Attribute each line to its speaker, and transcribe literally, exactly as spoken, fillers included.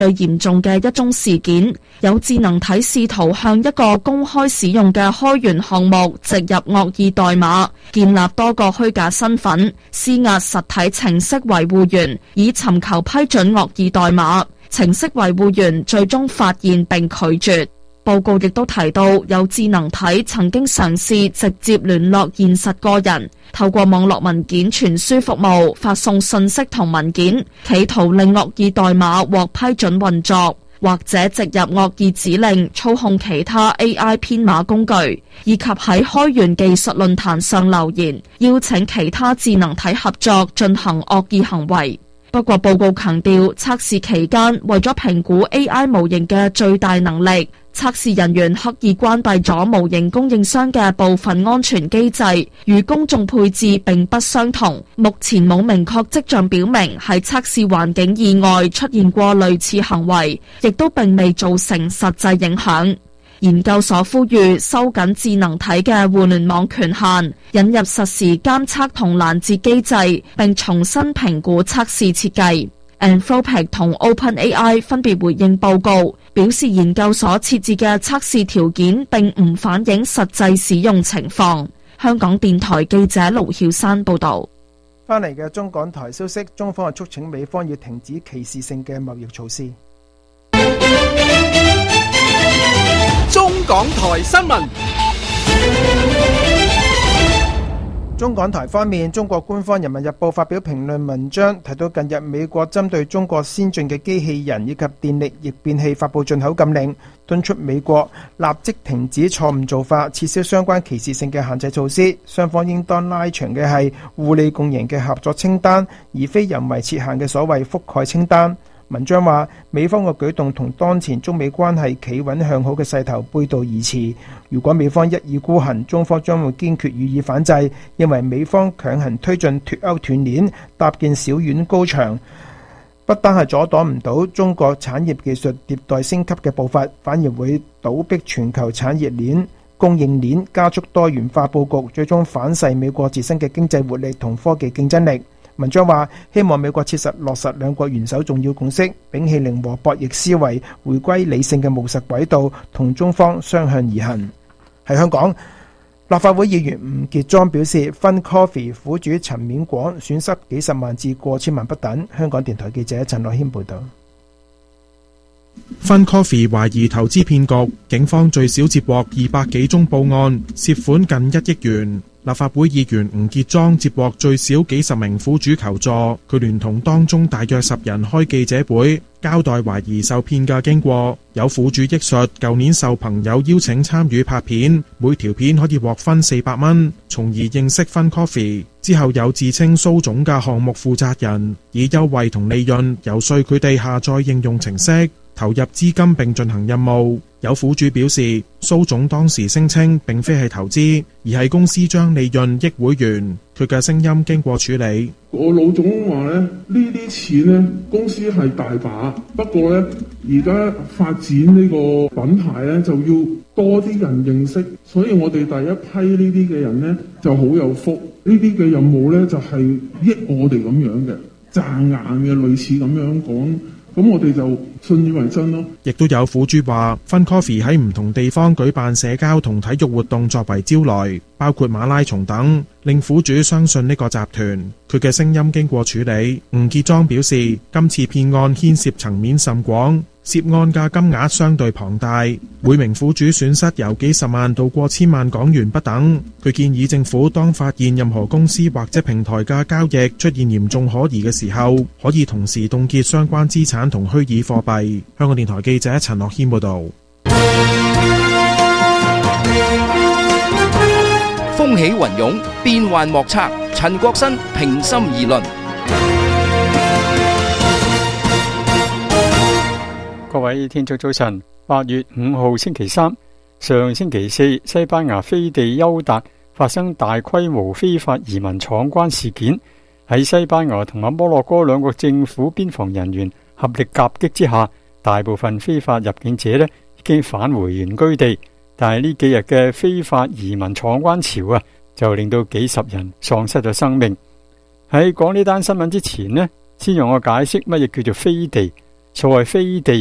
Speaker 1: 最嚴重嘅一宗事件，有智能體試圖向一個公開使用嘅開源項目植入惡意代碼，建立多個虛假身份，施壓實體程式維護員，以尋求批准惡意代碼。程式維護員最終發現並拒絕。報告亦都提到，有智能體曾經嘗試直接聯絡現實個人，透過網絡文件傳輸服務發送信息同文件，企圖令惡意代碼獲批准運作，或者植入惡意指令操控其他 A I 編碼工具，以及喺開源技術論壇上留言，邀請其他智能體合作進行惡意行為。不過報告強調，測試期間為咗評估 A I 模型嘅最大能力，測試人員刻意關閉咗模型供應商嘅部分安全機制，與公眾配置並不相同。目前冇明確跡象表明喺測試環境以外出現過類似行為，亦都並未造成實際影響。研究所呼籲收緊智能體嘅互聯網權限，引入實時監測同攔截機制，並重新評估測試設計。Anthropic 同 OpenAI 分別回應報告，表示研究所設置嘅測試條件並唔反映實際使用情況。香港電台記者盧曉山報導。
Speaker 2: 翻嚟嘅中港台消息，中方係促請美方要停止歧視性嘅貿易措施。
Speaker 3: 中港台新聞。
Speaker 2: 中港台方面，中國官方《人民日報》發表評論文章，提到近日美國針對中國先進嘅機器人以及電力逆變器發布進口禁令，敦促美國立即停止錯誤做法，撤銷相關歧視性嘅限制措施。雙方應當拉長嘅係互利共贏嘅合作清單，而非人為設限嘅所謂覆蓋清單。文章話，美方嘅舉動同當前中美關係企穩向好嘅勢頭背道而馳。如果美方一意孤行，中方將會堅決予以反制，認為美方強行推進脫歐斷鏈，搭建小院高牆，不單係阻擋唔到中國產業技術迭代升級嘅步伐，反而會倒逼全球產業鏈、供應鏈加速多元化佈局，最終反噬美國自身嘅經濟活力同科技競爭力。文章話，希望美國切實落實兩國元首重要共識，摒棄零和博弈思維，回歸理性嘅務實軌道，同中方相向而行。喺香港，立法會議員吳傑莊表示，Fun Coffee 苦主陳面廣損失幾十萬至過千萬不等。香港電台記者陳樂軒報導。
Speaker 4: Fun Coffee 懷疑投資騙局，警方最少接獲二百幾宗報案，涉款近一億元。立法會議員吳傑莊接獲最少幾十名苦主求助，佢聯同當中大約十人開記者會，交代懷疑受騙嘅經過。有苦主憶述，舊年受朋友邀請參與拍片，每條片可以獲分四百蚊，從而認識 Fun Coffee。之後有自稱蘇總嘅項目負責人，以優惠同利潤遊說佢哋下載應用程式，投入資金並進行任務。有苦主表示，蘇總當時聲稱並非係投資，而係公司將利潤益會員。佢嘅聲音經過處理。
Speaker 5: 我老總話咧，呢啲錢呢，公司係大把，不過呢，而家發展呢個品牌呢，就要多啲人認識，所以我哋第一批呢啲嘅人呢，就好有福。呢啲嘅任務呢，就係益我哋咁樣嘅，賺硬嘅，類似咁樣講。咁我哋就信以為真咯。亦都有苦主話 Fun Coffee 喺唔同地方舉辦社交同體育活動作為招來，包括馬拉松等，令苦主相信呢個集團。佢嘅聲音經過處理。吳傑莊表示，今次騙案牽涉層面甚廣，涉案嘅金額相對龐大，每名苦主損失由幾十萬到過千萬港元不等。佢建議政府當發現任何公司或者平台嘅交易出現嚴重可疑嘅時候，可以同時凍結相關資產同虛擬貨幣。香港電台記者陳樂軒報導。
Speaker 3: 風起雲湧，變幻莫測。陳國新平心而論。
Speaker 6: 各位聽眾早晨，八月五號星期三，上星期四，西班牙飛地丘達發生大規模非法移民闖關事件。喺西班牙同埋摩洛哥兩國政府邊防人員合力夾擊之下，大部分非法入境者呢已經返回原居地。但係呢幾日嘅非法移民闖關潮啊，就令到幾十人喪失咗生命。喺講呢單新聞之前呢，先讓我解釋乜嘢叫做飛地。 所謂飛地